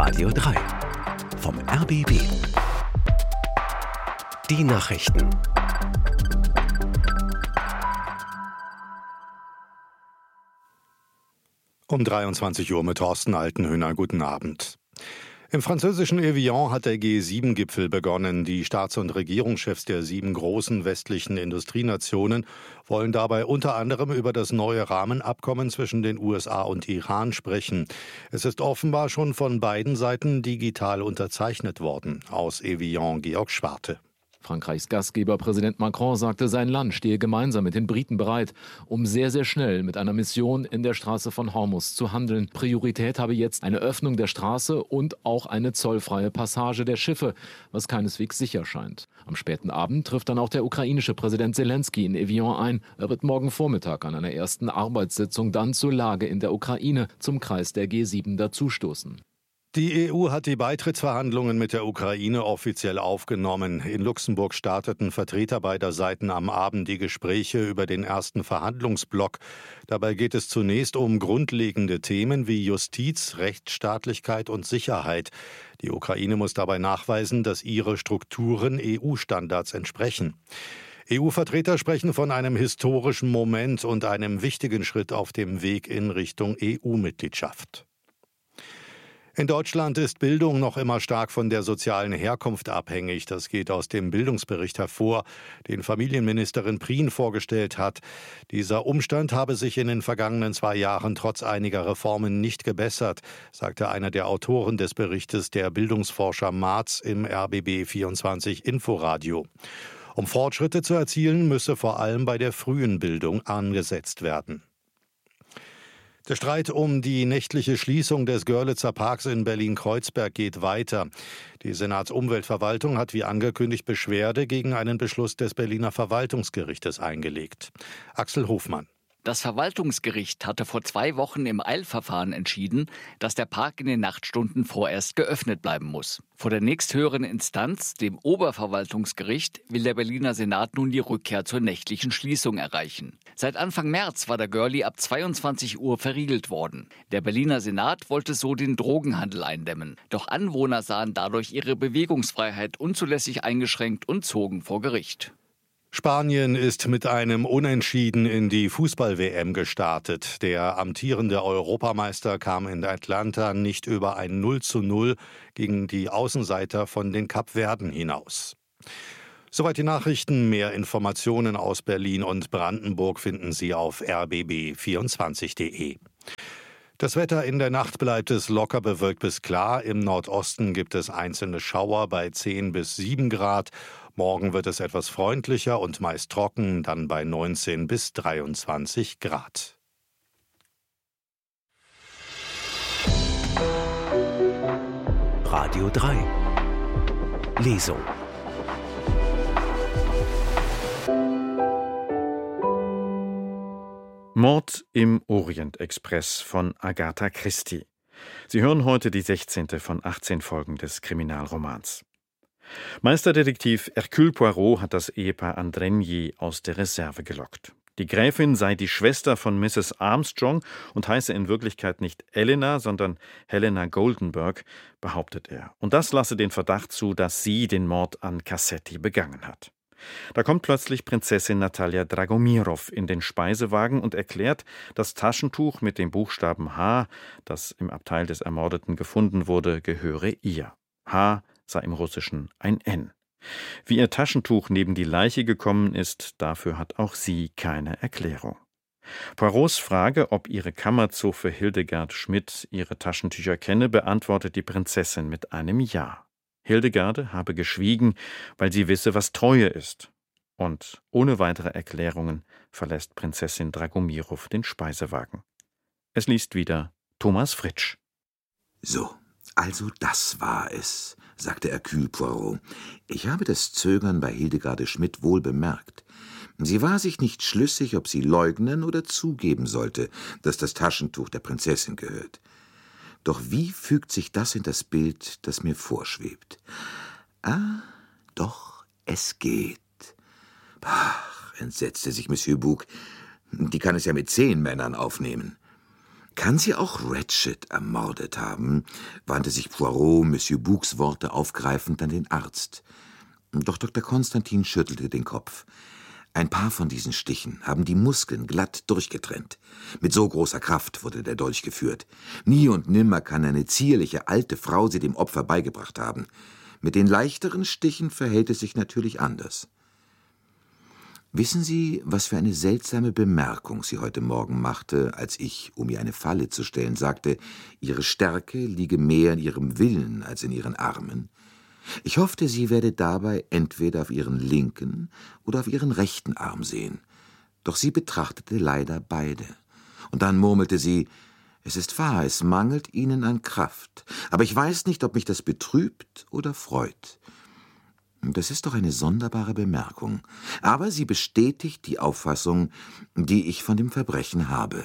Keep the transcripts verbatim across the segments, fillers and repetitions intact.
Radio drei. Vom R B B. Die Nachrichten. Um dreiundzwanzig Uhr mit Thorsten Altenhöhner. Guten Abend. Im französischen Evian hat der G sieben Gipfel begonnen. Die Staats- und Regierungschefs der sieben großen westlichen Industrienationen wollen dabei unter anderem über das neue Rahmenabkommen zwischen den U S A und Iran sprechen. Es ist offenbar schon von beiden Seiten digital unterzeichnet worden. Aus Evian Georg Schwarte. Frankreichs Gastgeber Präsident Macron sagte, sein Land stehe gemeinsam mit den Briten bereit, um sehr, sehr schnell mit einer Mission in der Straße von Hormuz zu handeln. Priorität habe jetzt eine Öffnung der Straße und auch eine zollfreie Passage der Schiffe, was keineswegs sicher scheint. Am späten Abend trifft dann auch der ukrainische Präsident Zelensky in Evian ein. Er wird morgen Vormittag an einer ersten Arbeitssitzung dann zur Lage in der Ukraine zum Kreis der G sieben dazustoßen. Die E U hat die Beitrittsverhandlungen mit der Ukraine offiziell aufgenommen. In Luxemburg starteten Vertreter beider Seiten am Abend die Gespräche über den ersten Verhandlungsblock. Dabei geht es zunächst um grundlegende Themen wie Justiz, Rechtsstaatlichkeit und Sicherheit. Die Ukraine muss dabei nachweisen, dass ihre Strukturen E U-Standards entsprechen. E U-Vertreter sprechen von einem historischen Moment und einem wichtigen Schritt auf dem Weg in Richtung E U-Mitgliedschaft. In Deutschland ist Bildung noch immer stark von der sozialen Herkunft abhängig. Das geht aus dem Bildungsbericht hervor, den Familienministerin Prien vorgestellt hat. Dieser Umstand habe sich in den vergangenen zwei Jahren trotz einiger Reformen nicht gebessert, sagte einer der Autoren des Berichtes, der Bildungsforscher Marz, im R B B vierundzwanzig Inforadio. Um Fortschritte zu erzielen, müsse vor allem bei der frühen Bildung angesetzt werden. Der Streit um die nächtliche Schließung des Görlitzer Parks in Berlin-Kreuzberg geht weiter. Die Senatsumweltverwaltung hat wie angekündigt Beschwerde gegen einen Beschluss des Berliner Verwaltungsgerichtes eingelegt. Axel Hofmann. Das Verwaltungsgericht hatte vor zwei Wochen im Eilverfahren entschieden, dass der Park in den Nachtstunden vorerst geöffnet bleiben muss. Vor der nächsthöheren Instanz, dem Oberverwaltungsgericht, will der Berliner Senat nun die Rückkehr zur nächtlichen Schließung erreichen. Seit Anfang März war der Görli ab zweiundzwanzig Uhr verriegelt worden. Der Berliner Senat wollte so den Drogenhandel eindämmen. Doch Anwohner sahen dadurch ihre Bewegungsfreiheit unzulässig eingeschränkt und zogen vor Gericht. Spanien ist mit einem Unentschieden in die Fußball-W M gestartet. Der amtierende Europameister kam in Atlanta nicht über ein null zu null gegen die Außenseiter von den Kapverden hinaus. Soweit die Nachrichten. Mehr Informationen aus Berlin und Brandenburg finden Sie auf r b b vierundzwanzig punkt d e. Das Wetter: in der Nacht bleibt es locker bewölkt bis klar. Im Nordosten gibt es einzelne Schauer bei zehn bis sieben Grad. Morgen wird es etwas freundlicher und meist trocken, dann bei neunzehn bis dreiundzwanzig Grad. Radio drei. Lesung. Mord im Orient-Express von Agatha Christie. Sie hören heute die sechzehnte von achtzehn Folgen des Kriminalromans. Meisterdetektiv Hercule Poirot hat das Ehepaar Andrigny aus der Reserve gelockt. Die Gräfin sei die Schwester von Misses Armstrong und heiße in Wirklichkeit nicht Elena, sondern Helena Goldenberg, behauptet er. Und das lasse den Verdacht zu, dass sie den Mord an Cassetti begangen hat. Da kommt plötzlich Prinzessin Natalia Dragomirov in den Speisewagen und erklärt, das Taschentuch mit dem Buchstaben H, das im Abteil des Ermordeten gefunden wurde, gehöre ihr. H sei im Russischen ein N. Wie ihr Taschentuch neben die Leiche gekommen ist, dafür hat auch sie keine Erklärung. Poirots Frage, ob ihre Kammerzofe Hildegard Schmidt ihre Taschentücher kenne, beantwortet die Prinzessin mit einem Ja. Hildegarde habe geschwiegen, weil sie wisse, was Treue ist. Und ohne weitere Erklärungen verlässt Prinzessin Dragomirov den Speisewagen. Es liest wieder Thomas Fritsch. So, also das war es, sagte Hercule Poirot. Ich habe das Zögern bei Hildegarde Schmidt wohl bemerkt. Sie war sich nicht schlüssig, ob sie leugnen oder zugeben sollte, dass das Taschentuch der Prinzessin gehört. Doch wie fügt sich das in das Bild, das mir vorschwebt? Ah, doch, es geht. Ach, entsetzte sich Monsieur Bouc, die kann es ja mit zehn Männern aufnehmen. »Kann sie auch Ratchet ermordet haben?« wandte sich Poirot Monsieur Boucs Worte aufgreifend an den Arzt. Doch Doktor Konstantin schüttelte den Kopf. Ein paar von diesen Stichen haben die Muskeln glatt durchgetrennt. Mit so großer Kraft wurde der Dolch geführt. Nie und nimmer kann eine zierliche alte Frau sie dem Opfer beigebracht haben. Mit den leichteren Stichen verhält es sich natürlich anders. Wissen Sie, was für eine seltsame Bemerkung sie heute Morgen machte, als ich, um ihr eine Falle zu stellen, sagte, ihre Stärke liege mehr in ihrem Willen als in ihren Armen? Ich hoffte, sie werde dabei entweder auf ihren linken oder auf ihren rechten Arm sehen. Doch sie betrachtete leider beide. Und dann murmelte sie, »Es ist wahr, es mangelt ihnen an Kraft, aber ich weiß nicht, ob mich das betrübt oder freut.« Das ist doch eine sonderbare Bemerkung, aber sie bestätigt die Auffassung, die ich von dem Verbrechen habe.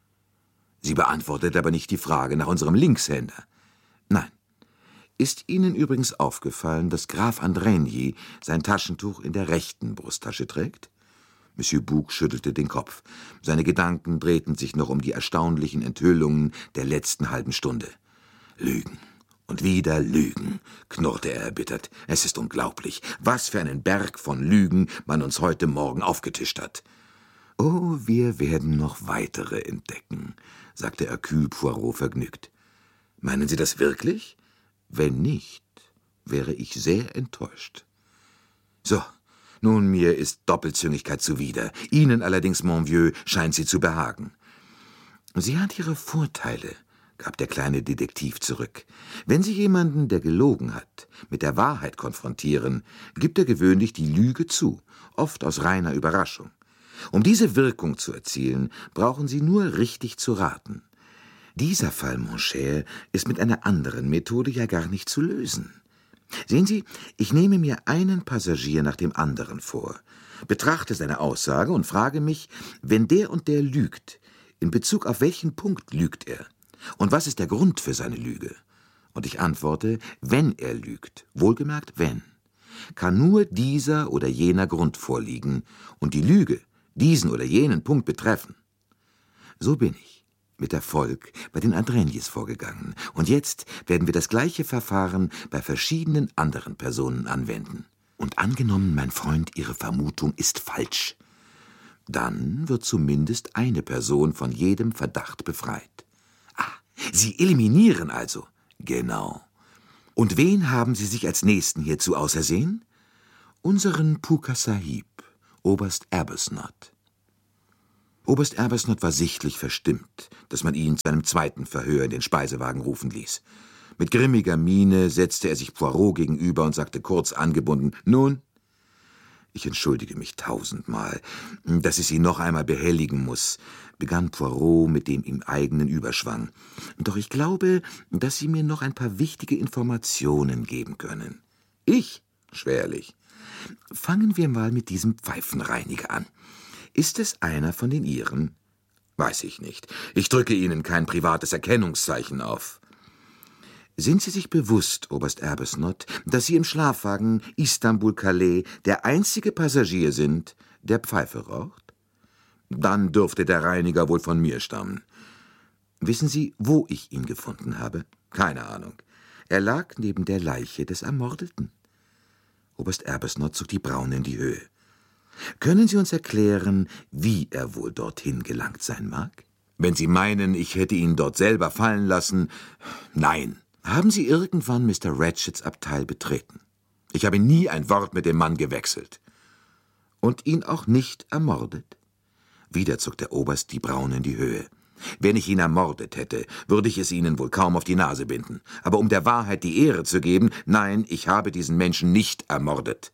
Sie beantwortet aber nicht die Frage nach unserem Linkshänder. Nein. Ist Ihnen übrigens aufgefallen, dass Graf Andrigny sein Taschentuch in der rechten Brusttasche trägt? Monsieur Bouc schüttelte den Kopf. Seine Gedanken drehten sich noch um die erstaunlichen Enthüllungen der letzten halben Stunde. Lügen. Und wieder Lügen, knurrte er erbittert. Es ist unglaublich, was für einen Berg von Lügen man uns heute Morgen aufgetischt hat. »Oh, wir werden noch weitere entdecken«, sagte Hercule Poirot vergnügt. »Meinen Sie das wirklich? Wenn nicht, wäre ich sehr enttäuscht.« »So, nun, mir ist Doppelzüngigkeit zuwider. Ihnen allerdings, mon vieux, scheint sie zu behagen.« »Sie hat ihre Vorteile«, gab der kleine Detektiv zurück. »Wenn Sie jemanden, der gelogen hat, mit der Wahrheit konfrontieren, gibt er gewöhnlich die Lüge zu, oft aus reiner Überraschung. Um diese Wirkung zu erzielen, brauchen Sie nur richtig zu raten. Dieser Fall, mon cher, ist mit einer anderen Methode ja gar nicht zu lösen. Sehen Sie, ich nehme mir einen Passagier nach dem anderen vor, betrachte seine Aussage und frage mich, wenn der und der lügt, in Bezug auf welchen Punkt lügt er? Und was ist der Grund für seine Lüge? Und ich antworte, wenn er lügt, wohlgemerkt wenn, kann nur dieser oder jener Grund vorliegen und die Lüge diesen oder jenen Punkt betreffen. So bin ich mit Erfolg bei den Andrignys vorgegangen. Und jetzt werden wir das gleiche Verfahren bei verschiedenen anderen Personen anwenden. Und angenommen, mein Freund, Ihre Vermutung ist falsch, dann wird zumindest eine Person von jedem Verdacht befreit. Ah, Sie eliminieren also. Genau. Und wen haben Sie sich als Nächsten hierzu ausersehen? Unseren Puka Sahib, Oberst Arbuthnot. Oberst Arbuthnot war sichtlich verstimmt, dass man ihn zu einem zweiten Verhör in den Speisewagen rufen ließ. Mit grimmiger Miene setzte er sich Poirot gegenüber und sagte kurz angebunden, »Nun?« »Ich entschuldige mich tausendmal, dass ich Sie noch einmal behelligen muss«, begann Poirot mit dem ihm eigenen Überschwang. »Doch ich glaube, dass Sie mir noch ein paar wichtige Informationen geben können.« »Ich? Schwerlich. Fangen wir mal mit diesem Pfeifenreiniger an. Ist es einer von den Ihren?« »Weiß ich nicht. Ich drücke Ihnen kein privates Erkennungszeichen auf.« »Sind Sie sich bewusst, Oberst Arbuthnot, dass Sie im Schlafwagen Istanbul-Calais der einzige Passagier sind, der Pfeife raucht?« »Dann dürfte der Reiniger wohl von mir stammen.« »Wissen Sie, wo ich ihn gefunden habe?« »Keine Ahnung. Er lag neben der Leiche des Ermordeten.« Oberst Arbuthnot zog die Brauen in die Höhe. »Können Sie uns erklären, wie er wohl dorthin gelangt sein mag?« »Wenn Sie meinen, ich hätte ihn dort selber fallen lassen, nein.« »Haben Sie irgendwann Mister Ratchets Abteil betreten?« »Ich habe nie ein Wort mit dem Mann gewechselt.« »Und ihn auch nicht ermordet?« Wieder zog der Oberst die Brauen in die Höhe. »Wenn ich ihn ermordet hätte, würde ich es Ihnen wohl kaum auf die Nase binden. Aber um der Wahrheit die Ehre zu geben, nein, ich habe diesen Menschen nicht ermordet.«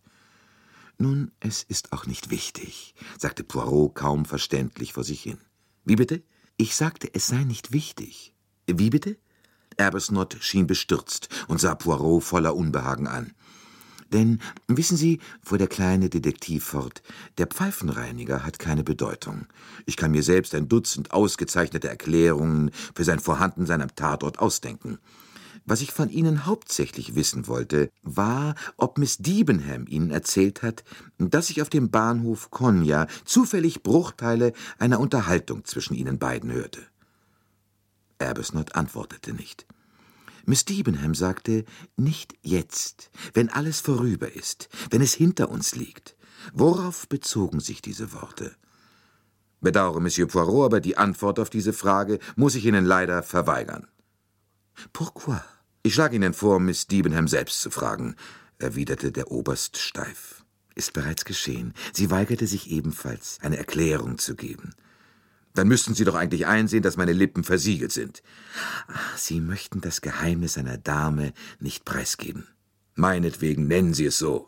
»Nun, es ist auch nicht wichtig«, sagte Poirot kaum verständlich vor sich hin. »Wie bitte?« »Ich sagte, es sei nicht wichtig.« »Wie bitte?« Arbuthnot schien bestürzt und sah Poirot voller Unbehagen an. »Denn, wissen Sie«, fuhr der kleine Detektiv fort, »der Pfeifenreiniger hat keine Bedeutung. Ich kann mir selbst ein Dutzend ausgezeichnete Erklärungen für sein Vorhandensein am Tatort ausdenken. Was ich von Ihnen hauptsächlich wissen wollte, war, ob Miss Debenham Ihnen erzählt hat, dass ich auf dem Bahnhof Konya zufällig Bruchteile einer Unterhaltung zwischen Ihnen beiden hörte.« Arbuthnot antwortete nicht. Miss Debenham sagte, nicht jetzt, wenn alles vorüber ist, wenn es hinter uns liegt. Worauf bezogen sich diese Worte? Bedauere, Monsieur Poirot, aber die Antwort auf diese Frage muss ich Ihnen leider verweigern. Pourquoi? Ich schlage Ihnen vor, Miss Debenham selbst zu fragen, erwiderte der Oberst steif. Ist bereits geschehen. Sie weigerte sich ebenfalls, eine Erklärung zu geben. Dann müssten Sie doch eigentlich einsehen, dass meine Lippen versiegelt sind. Ach, Sie möchten das Geheimnis einer Dame nicht preisgeben. Meinetwegen nennen Sie es so.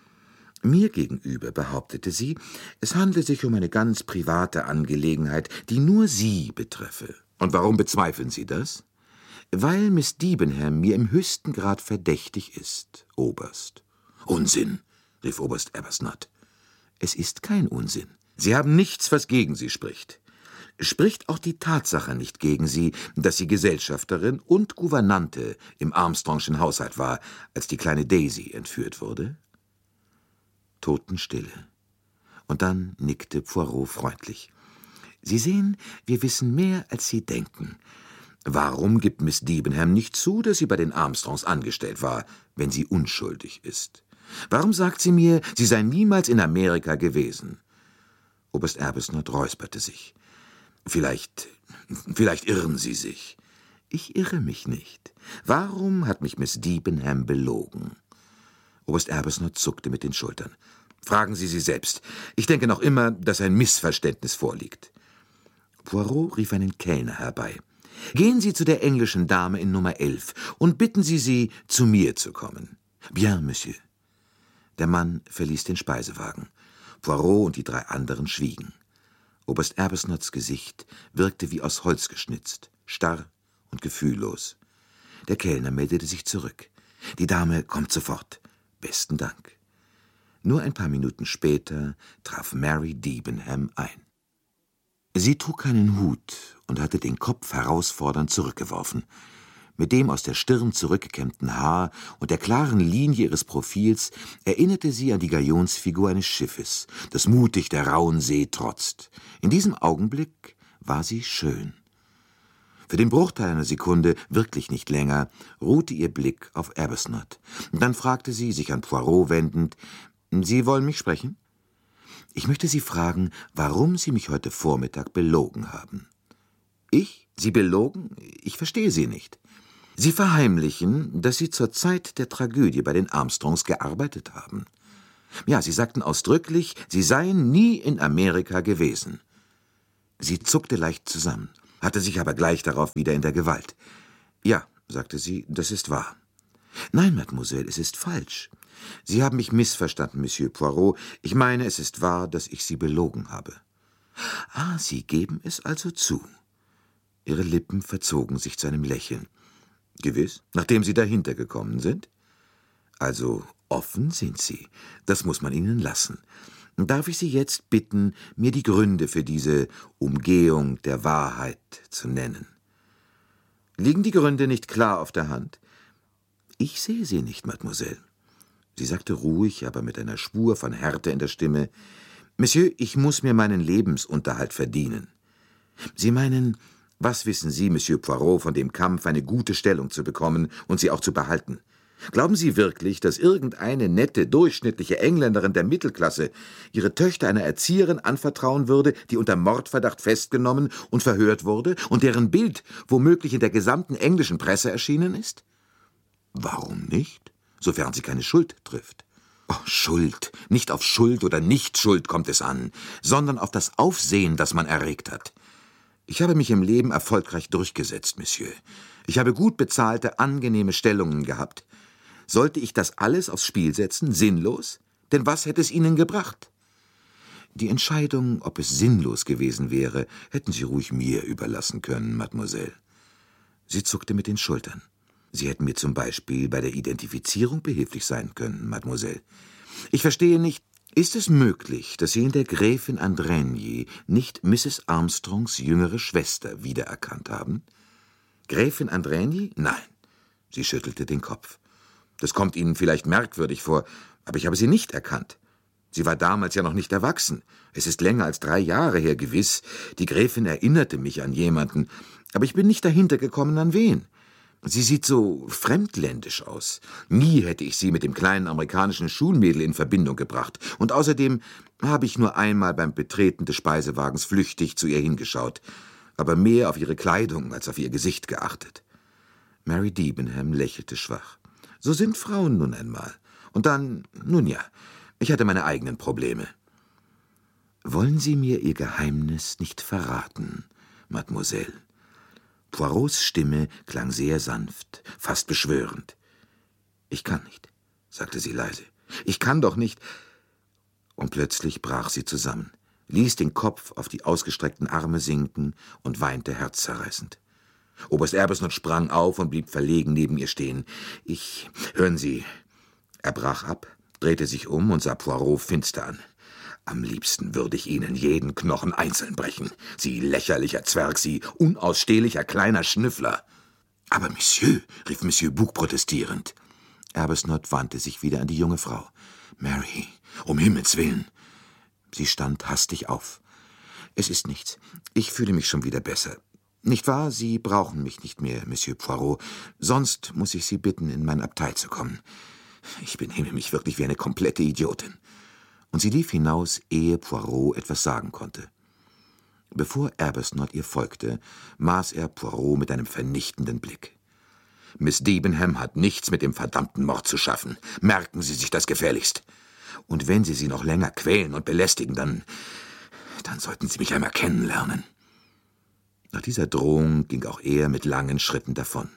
Mir gegenüber behauptete sie, es handle sich um eine ganz private Angelegenheit, die nur Sie betreffe. Und warum bezweifeln Sie das? Weil Miss Debenham mir im höchsten Grad verdächtig ist, Oberst. Unsinn, rief Oberst Arbuthnot. Es ist kein Unsinn. Sie haben nichts, was gegen Sie spricht. Spricht auch die Tatsache nicht gegen Sie, dass sie Gesellschafterin und Gouvernante im Armstrongschen Haushalt war, als die kleine Daisy entführt wurde? Totenstille. Und dann nickte Poirot freundlich. Sie sehen, wir wissen mehr, als Sie denken. Warum gibt Miss Debenham nicht zu, dass sie bei den Armstrongs angestellt war, wenn sie unschuldig ist? Warum sagt sie mir, sie sei niemals in Amerika gewesen? Oberst Arbuthnot räusperte sich. Vielleicht, vielleicht irren Sie sich. Ich irre mich nicht. Warum hat mich Miss Debenham belogen? Oberst Arbuthnot zuckte mit den Schultern. Fragen Sie sie selbst. Ich denke noch immer, dass ein Missverständnis vorliegt. Poirot rief einen Kellner herbei. Gehen Sie zu der englischen Dame in Nummer elf und bitten Sie sie, zu mir zu kommen. Bien, Monsieur. Der Mann verließ den Speisewagen. Poirot und die drei anderen schwiegen. Oberst Arbuthnots Gesicht wirkte wie aus Holz geschnitzt, starr und gefühllos. Der Kellner meldete sich zurück. Die Dame kommt sofort. Besten Dank. Nur ein paar Minuten später traf Mary Debenham ein. Sie trug keinen Hut und hatte den Kopf herausfordernd zurückgeworfen. Mit dem aus der Stirn zurückgekämmten Haar und der klaren Linie ihres Profils erinnerte sie an die Galionsfigur eines Schiffes, das mutig der rauen See trotzt. In diesem Augenblick war sie schön. Für den Bruchteil einer Sekunde, wirklich nicht länger, ruhte ihr Blick auf Arbuthnot. Dann fragte sie, sich an Poirot wendend, »Sie wollen mich sprechen?« »Ich möchte Sie fragen, warum Sie mich heute Vormittag belogen haben.« »Ich? Sie belogen? Ich verstehe Sie nicht.« »Sie verheimlichen, dass Sie zur Zeit der Tragödie bei den Armstrongs gearbeitet haben. Ja, Sie sagten ausdrücklich, Sie seien nie in Amerika gewesen.« Sie zuckte leicht zusammen, hatte sich aber gleich darauf wieder in der Gewalt. »Ja«, sagte sie, »das ist wahr.« »Nein, Mademoiselle, es ist falsch. Sie haben mich missverstanden, Monsieur Poirot. Ich meine, es ist wahr, dass ich Sie belogen habe.« »Ah, Sie geben es also zu.« Ihre Lippen verzogen sich zu einem Lächeln. »Gewiss, nachdem Sie dahinter gekommen sind?« »Also offen sind Sie. Das muss man Ihnen lassen. Darf ich Sie jetzt bitten, mir die Gründe für diese Umgehung der Wahrheit zu nennen?« »Liegen die Gründe nicht klar auf der Hand?« »Ich sehe sie nicht, Mademoiselle.« Sie sagte ruhig, aber mit einer Spur von Härte in der Stimme, »Monsieur, ich muss mir meinen Lebensunterhalt verdienen.« »Sie meinen, was wissen Sie, Monsieur Poirot, von dem Kampf, eine gute Stellung zu bekommen und sie auch zu behalten? Glauben Sie wirklich, dass irgendeine nette, durchschnittliche Engländerin der Mittelklasse ihre Töchter einer Erzieherin anvertrauen würde, die unter Mordverdacht festgenommen und verhört wurde und deren Bild womöglich in der gesamten englischen Presse erschienen ist? Warum nicht, sofern sie keine Schuld trifft? Oh, Schuld, nicht auf Schuld oder Nicht-Schuld kommt es an, sondern auf das Aufsehen, das man erregt hat. Ich habe mich im Leben erfolgreich durchgesetzt, Monsieur. Ich habe gut bezahlte, angenehme Stellungen gehabt. Sollte ich das alles aufs Spiel setzen, sinnlos? Denn was hätte es Ihnen gebracht? Die Entscheidung, ob es sinnlos gewesen wäre, hätten Sie ruhig mir überlassen können, Mademoiselle. Sie zuckte mit den Schultern. Sie hätten mir zum Beispiel bei der Identifizierung behilflich sein können, Mademoiselle. Ich verstehe nicht, ist es möglich, dass Sie in der Gräfin Andrigny nicht Misses Armstrongs jüngere Schwester wiedererkannt haben? Gräfin Andrigny? Nein. Sie schüttelte den Kopf. Das kommt Ihnen vielleicht merkwürdig vor, aber ich habe sie nicht erkannt. Sie war damals ja noch nicht erwachsen. Es ist länger als drei Jahre her, gewiss. Die Gräfin erinnerte mich an jemanden, Aber ich bin nicht dahinter gekommen, an wen. Sie sieht so fremdländisch aus. Nie hätte ich sie mit dem kleinen amerikanischen Schulmädel in Verbindung gebracht. Und außerdem habe ich nur einmal beim Betreten des Speisewagens flüchtig zu ihr hingeschaut, aber mehr auf ihre Kleidung als auf ihr Gesicht geachtet. Mary Debenham lächelte schwach. So sind Frauen nun einmal. Und dann, nun ja, ich hatte meine eigenen Probleme. »Wollen Sie mir Ihr Geheimnis nicht verraten, Mademoiselle?« Poirots Stimme klang sehr sanft, fast beschwörend. »Ich kann nicht«, sagte sie leise. »Ich kann doch nicht.« Und plötzlich brach sie zusammen, ließ den Kopf auf die ausgestreckten Arme sinken und weinte herzzerreißend. Oberst Arbuthnot sprang auf und blieb verlegen neben ihr stehen. »Ich, hören Sie.« Er brach ab, drehte sich um und sah Poirot finster an. »Am liebsten würde ich Ihnen jeden Knochen einzeln brechen. Sie lächerlicher Zwerg, Sie unausstehlicher kleiner Schnüffler.« »Aber Monsieur«, rief Monsieur Bouc protestierend. Arbuthnot wandte sich wieder an die junge Frau. »Mary, um Himmels willen!« Sie stand hastig auf. »Es ist nichts. Ich fühle mich schon wieder besser. Nicht wahr? Sie brauchen mich nicht mehr, Monsieur Poirot. Sonst muss ich Sie bitten, in mein Abteil zu kommen. Ich benehme mich wirklich wie eine komplette Idiotin.« Und sie lief hinaus, ehe Poirot etwas sagen konnte. Bevor Arbuthnot ihr folgte, maß er Poirot mit einem vernichtenden Blick. »Miss Debenham hat nichts mit dem verdammten Mord zu schaffen. Merken Sie sich das gefälligst. Und wenn Sie sie noch länger quälen und belästigen, dann, dann sollten Sie mich einmal kennenlernen.« Nach dieser Drohung ging auch er mit langen Schritten davon.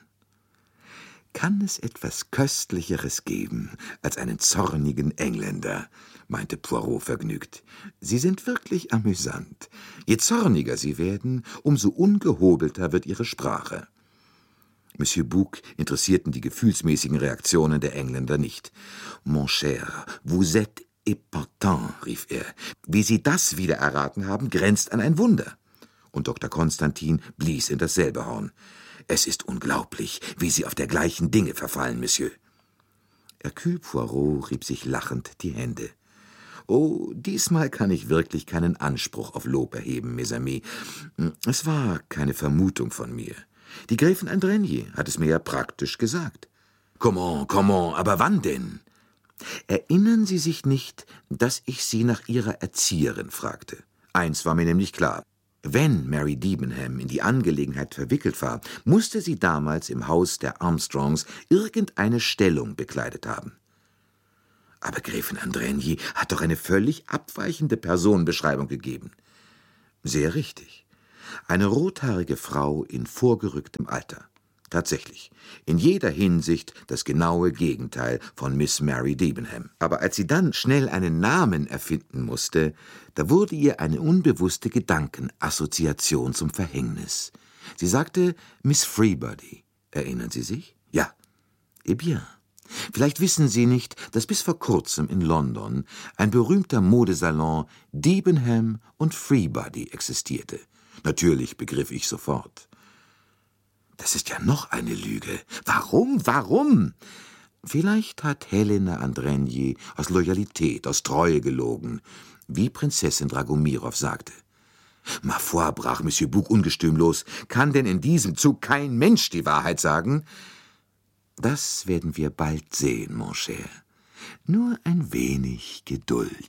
»Kann es etwas Köstlicheres geben als einen zornigen Engländer?« meinte Poirot vergnügt. »Sie sind wirklich amüsant. Je zorniger Sie werden, umso ungehobelter wird Ihre Sprache.« Monsieur Bouc interessierten die gefühlsmäßigen Reaktionen der Engländer nicht. »Mon cher, vous êtes épatant«, rief er. »Wie Sie das wieder erraten haben, grenzt an ein Wunder.« Und Doktor Konstantin blies in dasselbe Horn. »Es ist unglaublich, wie Sie auf dergleichen Dinge verfallen, Monsieur.« Hercule Poirot rieb sich lachend die Hände. »Oh, diesmal kann ich wirklich keinen Anspruch auf Lob erheben, mes amis. Es war keine Vermutung von mir. Die Gräfin Andrenier hat es mir ja praktisch gesagt.« »Comment, comment, aber wann denn?« »Erinnern Sie sich nicht, dass ich Sie nach Ihrer Erzieherin fragte? Eins war mir nämlich klar. Wenn Mary Debenham in die Angelegenheit verwickelt war, musste sie damals im Haus der Armstrongs irgendeine Stellung bekleidet haben. Aber Gräfin Andrenier hat doch eine völlig abweichende Personenbeschreibung gegeben.« »Sehr richtig. Eine rothaarige Frau in vorgerücktem Alter. Tatsächlich, in jeder Hinsicht das genaue Gegenteil von Miss Mary Debenham. Aber als sie dann schnell einen Namen erfinden musste, da wurde ihr eine unbewusste Gedankenassoziation zum Verhängnis. Sie sagte Miss Freebody. Erinnern Sie sich? Ja. Eh bien. Vielleicht wissen Sie nicht, dass bis vor kurzem in London ein berühmter Modesalon Debenham und Freebody existierte. Natürlich begriff ich sofort. Das ist ja noch eine Lüge. Warum, warum? Vielleicht hat Helena Andrenier aus Loyalität, aus Treue gelogen, wie Prinzessin Dragomirow sagte. Ma foi, brach Monsieur Bouc ungestüm los, kann denn in diesem Zug kein Mensch die Wahrheit sagen? Das werden wir bald sehen, mon cher. Nur ein wenig Geduld.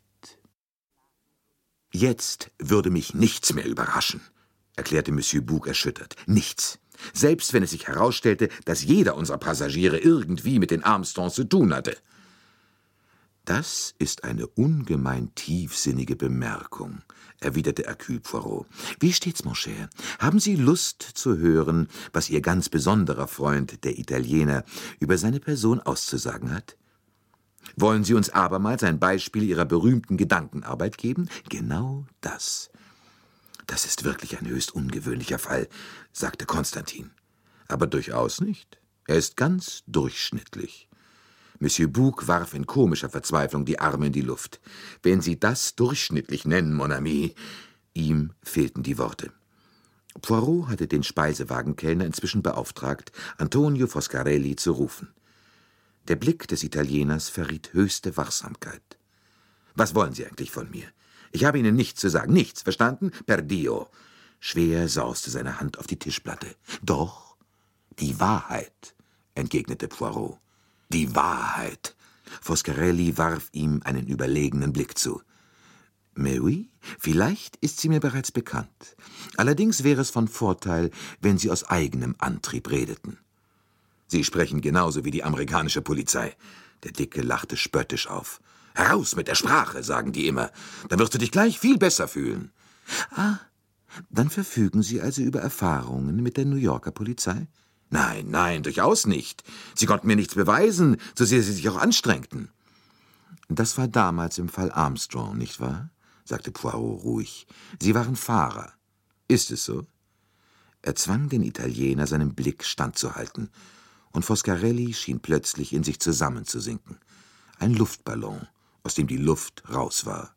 Jetzt würde mich nichts mehr überraschen, erklärte Monsieur Bouc erschüttert. Nichts. Selbst wenn es sich herausstellte, dass jeder unserer Passagiere irgendwie mit den Armstrongs zu tun hatte. »Das ist eine ungemein tiefsinnige Bemerkung«, erwiderte Hercule Poirot. »Wie steht's, mon cher? Haben Sie Lust zu hören, was Ihr ganz besonderer Freund, der Italiener, über seine Person auszusagen hat? Wollen Sie uns abermals ein Beispiel Ihrer berühmten Gedankenarbeit geben? Genau das.« »Das ist wirklich ein höchst ungewöhnlicher Fall«, sagte Konstantin. »Aber durchaus nicht. Er ist ganz durchschnittlich.« Monsieur Bouc warf in komischer Verzweiflung die Arme in die Luft. »Wenn Sie das durchschnittlich nennen, mon ami!« Ihm fehlten die Worte. Poirot hatte den Speisewagenkellner inzwischen beauftragt, Antonio Foscarelli zu rufen. Der Blick des Italieners verriet höchste Wachsamkeit. »Was wollen Sie eigentlich von mir? Ich habe Ihnen nichts zu sagen, nichts, verstanden? Per Dio!« Schwer sauste seine Hand auf die Tischplatte. »Doch, die Wahrheit«, entgegnete Poirot. »Die Wahrheit.« Foscarelli warf ihm einen überlegenen Blick zu. »Mais oui, vielleicht ist sie mir bereits bekannt. Allerdings wäre es von Vorteil, wenn Sie aus eigenem Antrieb redeten.« »Sie sprechen genauso wie die amerikanische Polizei.« Der Dicke lachte spöttisch auf. »Heraus mit der Sprache«, sagen die immer. »Dann wirst du dich gleich viel besser fühlen.« »Ah, dann verfügen Sie also über Erfahrungen mit der New Yorker Polizei?« »Nein, nein, durchaus nicht. Sie konnten mir nichts beweisen, so sehr Sie sich auch anstrengten.« »Das war damals im Fall Armstrong, nicht wahr?« sagte Poirot ruhig. »Sie waren Fahrer. Ist es so?« Er zwang den Italiener, seinem Blick standzuhalten, und Foscarelli schien plötzlich in sich zusammenzusinken. Ein Luftballon, aus dem die Luft raus war.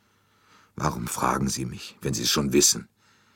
»Warum fragen Sie mich, wenn Sie es schon wissen?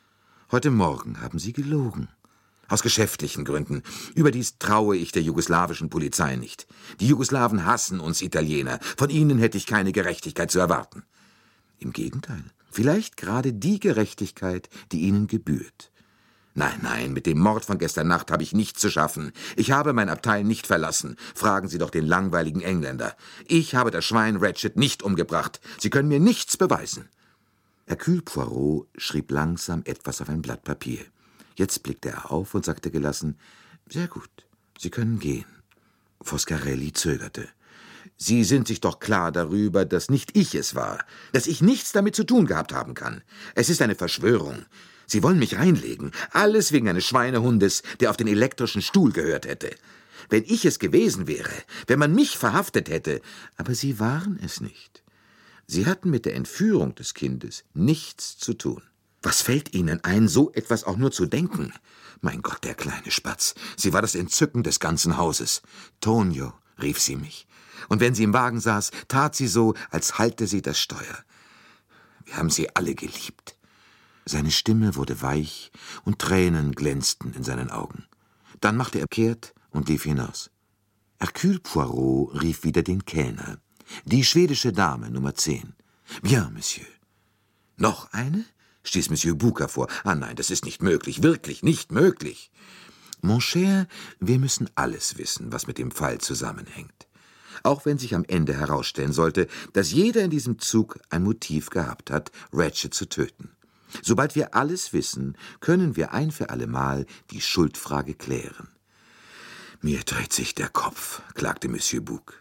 Heute Morgen haben Sie gelogen. Aus geschäftlichen Gründen. Überdies traue ich der jugoslawischen Polizei nicht. Die Jugoslawen hassen uns Italiener. Von ihnen hätte ich keine Gerechtigkeit zu erwarten. Im Gegenteil, vielleicht gerade die Gerechtigkeit, die ihnen gebührt. Nein, nein, mit dem Mord von gestern Nacht habe ich nichts zu schaffen. Ich habe mein Abteil nicht verlassen. Fragen Sie doch den langweiligen Engländer. Ich habe das Schwein Ratchet nicht umgebracht. Sie können mir nichts beweisen.« Hercule Poirot schrieb langsam etwas auf ein Blatt Papier. Jetzt blickte er auf und sagte gelassen, »Sehr gut, Sie können gehen.« Foscarelli zögerte. »Sie sind sich doch klar darüber, dass nicht ich es war, dass ich nichts damit zu tun gehabt haben kann. Es ist eine Verschwörung. Sie wollen mich reinlegen, alles wegen eines Schweinehundes, der auf den elektrischen Stuhl gehört hätte. Wenn ich es gewesen wäre, wenn man mich verhaftet hätte, aber Sie waren es nicht. Sie hatten mit der Entführung des Kindes nichts zu tun. Was fällt Ihnen ein, so etwas auch nur zu denken? Mein Gott, der kleine Spatz, sie war das Entzücken des ganzen Hauses. »Tonio«, rief sie mich. Und wenn sie im Wagen saß, tat sie so, als halte sie das Steuer. Wir haben sie alle geliebt.« Seine Stimme wurde weich und Tränen glänzten in seinen Augen. Dann machte er kehrt und lief hinaus. Hercule Poirot rief wieder den Kellner. »Die schwedische Dame, Nummer zehn.« »Bien, Monsieur.« »Noch eine?« stieß Monsieur Bouc hervor. »Ah nein, das ist nicht möglich, wirklich nicht möglich.« »Mon cher, wir müssen alles wissen, was mit dem Fall zusammenhängt. Auch wenn sich am Ende herausstellen sollte, dass jeder in diesem Zug ein Motiv gehabt hat, Ratchet zu töten. Sobald wir alles wissen, können wir ein für allemal die Schuldfrage klären.« »Mir dreht sich der Kopf«, klagte Monsieur Bouc.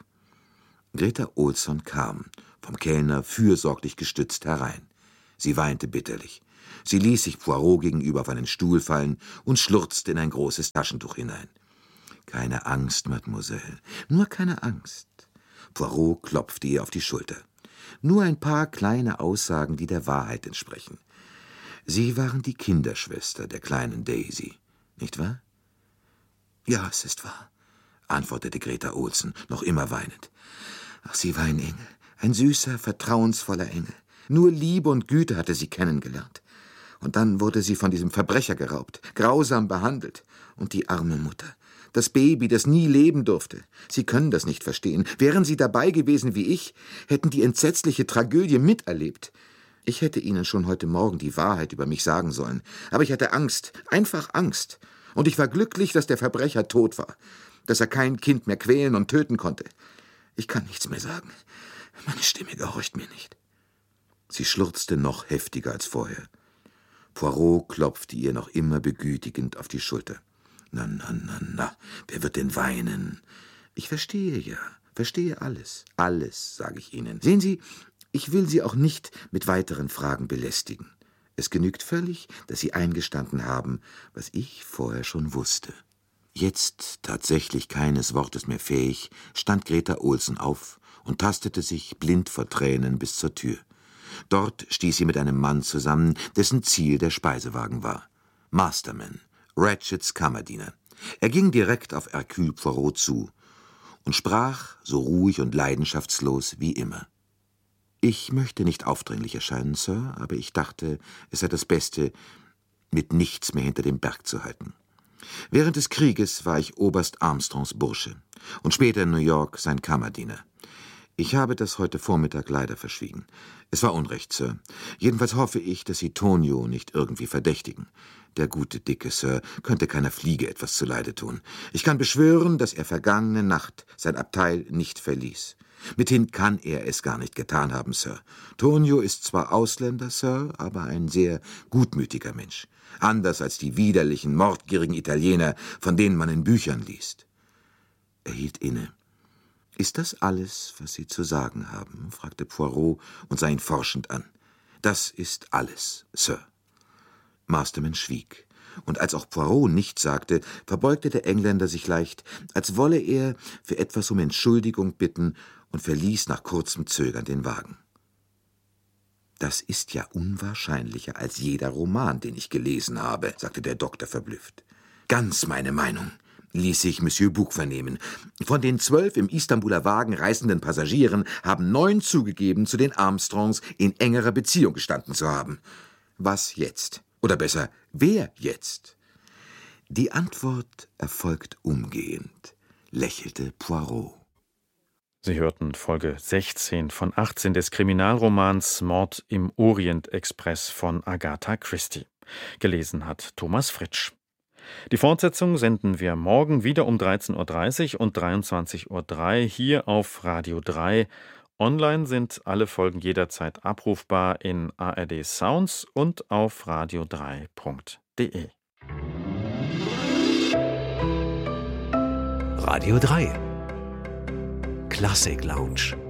Greta Olson kam, vom Kellner fürsorglich gestützt, herein. Sie weinte bitterlich. Sie ließ sich Poirot gegenüber auf einen Stuhl fallen und schluchzte in ein großes Taschentuch hinein. »Keine Angst, Mademoiselle, nur keine Angst.« Poirot klopfte ihr auf die Schulter. »Nur ein paar kleine Aussagen, die der Wahrheit entsprechen. Sie waren die Kinderschwester der kleinen Daisy, nicht wahr?« »Ja, es ist wahr«, antwortete Greta Olson, noch immer weinend. »Ach, sie war ein Engel, ein süßer, vertrauensvoller Engel. Nur Liebe und Güte hatte sie kennengelernt. Und dann wurde sie von diesem Verbrecher geraubt, grausam behandelt. Und die arme Mutter, das Baby, das nie leben durfte. Sie können das nicht verstehen. Wären Sie dabei gewesen wie ich, hätten die entsetzliche Tragödie miterlebt. Ich hätte Ihnen schon heute Morgen die Wahrheit über mich sagen sollen. Aber ich hatte Angst, einfach Angst. Und ich war glücklich, dass der Verbrecher tot war, dass er kein Kind mehr quälen und töten konnte. Ich kann nichts mehr sagen. Meine Stimme gehorcht mir nicht.« Sie schluchzte noch heftiger als vorher. Poirot klopfte ihr noch immer begütigend auf die Schulter. »Na, na, na, na, wer wird denn weinen? Ich verstehe ja, verstehe alles, alles, sage ich Ihnen. Sehen Sie, ich will Sie auch nicht mit weiteren Fragen belästigen. Es genügt völlig, dass Sie eingestanden haben, was ich vorher schon wusste.« Jetzt, tatsächlich keines Wortes mehr fähig, stand Greta Olson auf und tastete sich, blind vor Tränen, bis zur Tür. Dort stieß sie mit einem Mann zusammen, dessen Ziel der Speisewagen war. Masterman, Ratchets Kammerdiener. Er ging direkt auf Hercule Poirot zu und sprach so ruhig und leidenschaftslos wie immer. »Ich möchte nicht aufdringlich erscheinen, Sir, aber ich dachte, es sei das Beste, mit nichts mehr hinter dem Berg zu halten. Während des Krieges war ich Oberst Armstrongs Bursche und später in New York sein Kammerdiener. Ich habe das heute Vormittag leider verschwiegen. Es war Unrecht, Sir. Jedenfalls hoffe ich, dass Sie Tonio nicht irgendwie verdächtigen. Der gute, dicke Sir könnte keiner Fliege etwas zuleide tun. Ich kann beschwören, dass er vergangene Nacht sein Abteil nicht verließ. Mithin kann er es gar nicht getan haben, Sir. Tonio ist zwar Ausländer, Sir, aber ein sehr gutmütiger Mensch. Anders als die widerlichen, mordgierigen Italiener, von denen man in Büchern liest. Er hielt inne. »Ist das alles, was Sie zu sagen haben?« fragte Poirot und sah ihn forschend an. »Das ist alles, Sir.« Masterman schwieg, und als auch Poirot nichts sagte, verbeugte der Engländer sich leicht, als wolle er für etwas um Entschuldigung bitten und verließ nach kurzem Zögern den Wagen. »Das ist ja unwahrscheinlicher als jeder Roman, den ich gelesen habe«, sagte der Doktor verblüfft. »Ganz meine Meinung«, ließ sich Monsieur Bouc vernehmen. »Von den zwölf im Istanbuler Wagen reisenden Passagieren haben neun zugegeben, zu den Armstrongs in engerer Beziehung gestanden zu haben. Was jetzt? Oder besser, wer jetzt?« »Die Antwort erfolgt umgehend«, lächelte Poirot. Sie hörten Folge sechzehn von achtzehn des Kriminalromans Mord im Orient-Express von Agatha Christie. Gelesen hat Thomas Fritsch. Die Fortsetzung senden wir morgen wieder um dreizehn Uhr dreißig und dreiundzwanzig Uhr drei hier auf Radio drei. Online sind alle Folgen jederzeit abrufbar in A R D Sounds und auf radio drei punkt de. Radio drei Klassik Lounge.